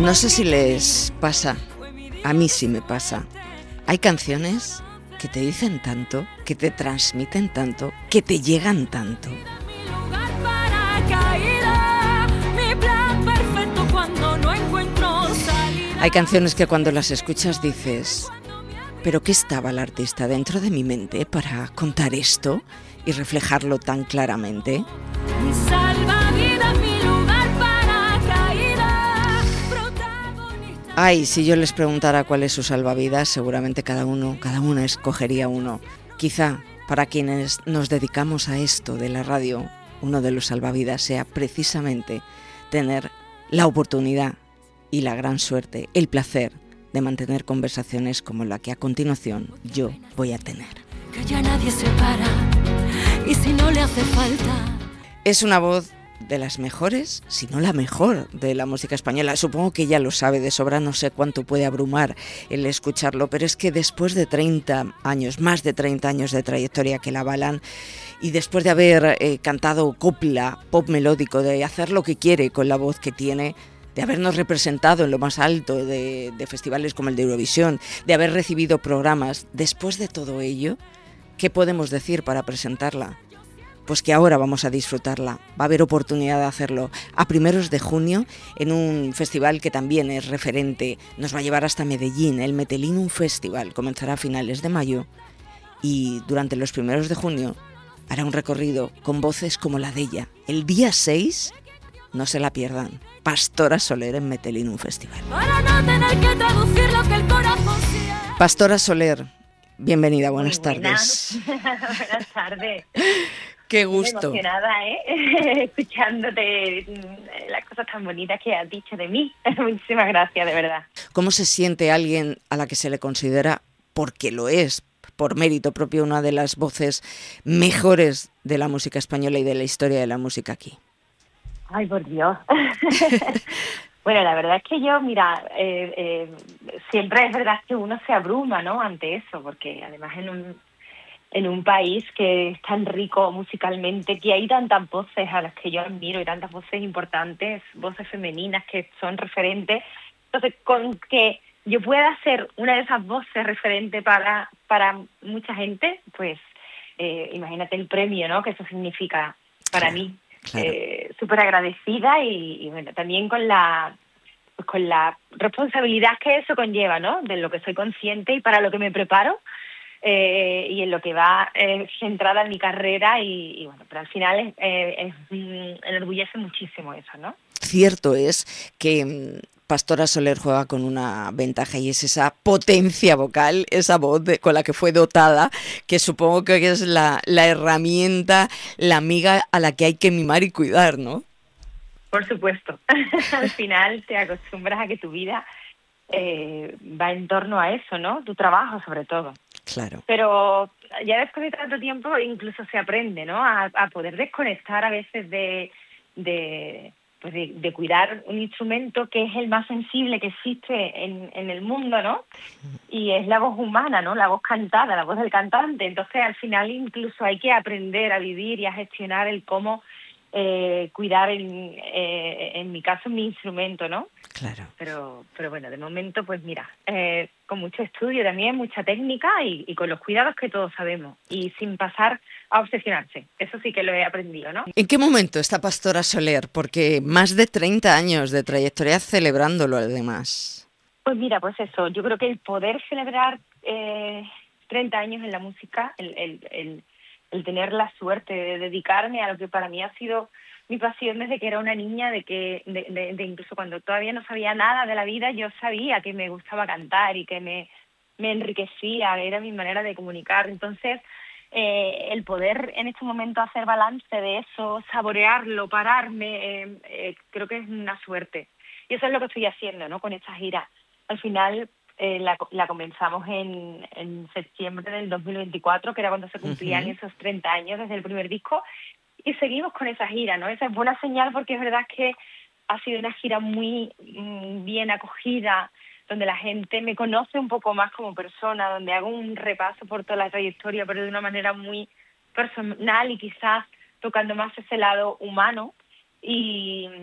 No sé si les pasa, a mí sí me pasa. Hay canciones que te dicen tanto, que te transmiten tanto, que te llegan tanto. Hay canciones que cuando las escuchas dices, ¿pero qué estaba el artista dentro de mi mente para contar esto y reflejarlo tan claramente? Mi salvavidas, mi lugar para caída, ay, si yo les preguntara cuál es su salvavidas, seguramente cada una escogería uno. Quizá para quienes nos dedicamos a esto de la radio, uno de los salvavidas sea precisamente tener la oportunidad y la gran suerte, el placer de mantener conversaciones como la que a continuación yo voy a tener. Que ya nadie se para, y si no le hace falta. Es una voz de las mejores, si no la mejor, de la música española. Supongo que ella lo sabe de sobra, no sé cuánto puede abrumar el escucharlo, pero es que después de 30 años, más de 30 años de trayectoria que la avalan, y después de haber cantado copla, pop melódico, de hacer lo que quiere con la voz que tiene, de habernos representado en lo más alto de festivales como el de Eurovisión, de haber recibido programas, después de todo ello, ¿qué podemos decir para presentarla? Pues que ahora vamos a disfrutarla, va a haber oportunidad de hacerlo a primeros de junio en un festival que también es referente, nos va a llevar hasta Medellín, el Metelinum Festival, comenzará a finales de mayo y durante los primeros de junio hará un recorrido con voces como la de ella. El día 6, no se la pierdan, Pastora Soler en Metelinum Festival. Para no tener que traducir lo que el corazón siente. Pastora Soler, bienvenida, buenas tardes. Buenas tardes. Qué gusto. Muy emocionada, escuchándote las cosas tan bonitas que has dicho de mí. Muchísimas gracias, de verdad. ¿Cómo se siente alguien a la que se le considera, porque lo es, por mérito propio, una de las voces mejores de la música española y de la historia de la música aquí? Ay, por Dios. Bueno, la verdad es que yo, mira, siempre es verdad que uno se abruma, ¿no?, ante eso, porque además en un país que es tan rico musicalmente, que hay tantas voces a las que yo admiro y tantas voces importantes, voces femeninas que son referentes. Entonces, con que yo pueda ser una de esas voces referente para mucha gente, pues imagínate el premio, ¿no?, que eso significa para mí. Claro. Súper agradecida y bueno, también con la responsabilidad que eso conlleva, ¿no?, de lo que soy consciente y para lo que me preparo. Y en lo que va centrada en mi carrera y bueno, pero al final enorgullece muchísimo eso, ¿no? Cierto es que Pastora Soler juega con una ventaja y es esa potencia vocal, esa voz con la que fue dotada, que supongo que es la herramienta, la amiga a la que hay que mimar y cuidar, ¿no? Por supuesto. Al final te acostumbras a que tu vida va en torno a eso, ¿no? Tu trabajo, sobre todo. Claro. Pero ya después de tanto tiempo incluso se aprende, ¿no?, a poder desconectar a veces de cuidar un instrumento que es el más sensible que existe en el mundo, ¿no? Y es la voz humana, ¿no?, la voz cantada, la voz del cantante. Entonces, al final incluso hay que aprender a vivir y a gestionar el cómo cuidar, en mi caso, mi instrumento, ¿no? Claro. Pero bueno, de momento, pues mira, con mucho estudio también, mucha técnica y con los cuidados que todos sabemos y sin pasar a obsesionarse. Eso sí que lo he aprendido, ¿no? ¿En qué momento está Pastora Soler? Porque más de 30 años de trayectoria celebrándolo, además. Pues mira, pues eso, yo creo que el poder celebrar 30 años en la música, el tener la suerte de dedicarme a lo que para mí ha sido mi pasión desde que era una niña, de incluso cuando todavía no sabía nada de la vida, yo sabía que me gustaba cantar y que me enriquecía, era mi manera de comunicar. Entonces, el poder en este momento hacer balance de eso, saborearlo, pararme, creo que es una suerte. Y eso es lo que estoy haciendo, ¿no?, con esta gira. Al final la comenzamos en septiembre del 2024, que era cuando se cumplían esos 30 años desde el primer disco, y seguimos con esa gira, ¿no? Esa es buena señal porque es verdad que ha sido una gira muy bien acogida, donde la gente me conoce un poco más como persona, donde hago un repaso por toda la trayectoria, pero de una manera muy personal y quizás tocando más ese lado humano. Y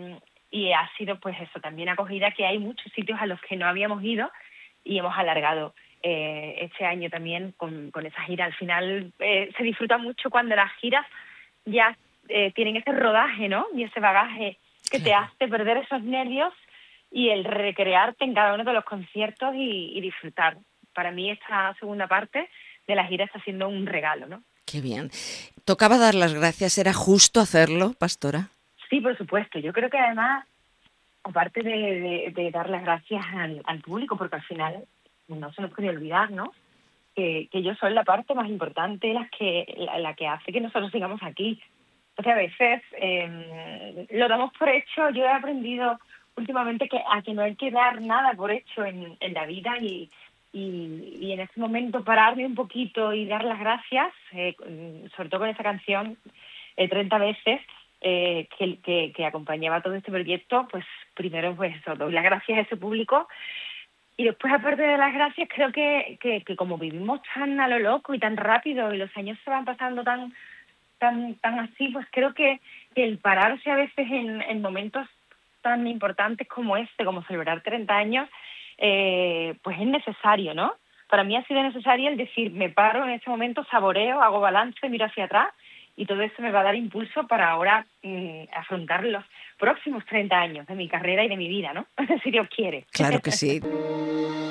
y ha sido pues eso, también acogida, que hay muchos sitios a los que no habíamos ido y hemos alargado este año también con esa gira. Al final se disfruta mucho cuando las giras ya tienen ese rodaje, ¿no? Y ese bagaje que te hace perder esos nervios y el recrearte en cada uno de los conciertos y disfrutar. Para mí esta segunda parte de la gira está siendo un regalo, ¿no? Qué bien. ¿Tocaba dar las gracias? ¿Era justo hacerlo, Pastora? Sí, por supuesto. Yo creo que además, aparte de dar las gracias al público, porque al final no se nos puede olvidar, ¿no? Que ellos son la parte más importante, la que hace que nosotros sigamos aquí. O sea, a veces lo damos por hecho. Yo he aprendido últimamente que no hay que dar nada por hecho en la vida y en ese momento pararme un poquito y dar las gracias, sobre todo con esa canción 30 veces que acompañaba todo este proyecto. Pues primero pues eso, doy las gracias a ese público. Y después, aparte de las gracias, creo que como vivimos tan a lo loco y tan rápido y los años se van pasando tan así, pues creo que el pararse a veces en momentos tan importantes como como celebrar 30 años, pues es necesario, ¿no? Para mí ha sido necesario el decir, me paro en este momento, saboreo, hago balance, miro hacia atrás, y todo eso me va a dar impulso para ahora afrontar los próximos 30 años de mi carrera y de mi vida, ¿no? Si Dios quiere. Claro que sí.